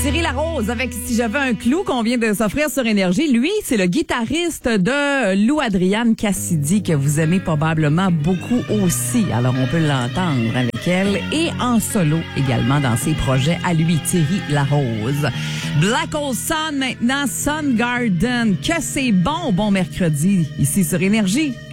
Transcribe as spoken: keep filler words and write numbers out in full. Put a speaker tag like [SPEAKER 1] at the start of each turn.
[SPEAKER 1] Thierry Larose avec Si j'avais un clou qu'on vient de s'offrir sur Énergie. Lui, c'est le guitariste de Lou Adrienne Cassidy que vous aimez probablement beaucoup aussi. Alors, on peut l'entendre avec elle et en solo également dans ses projets à lui, Thierry Larose. Black Hole Sun maintenant, Sun Garden. Que c'est bon, bon mercredi ici sur Énergie.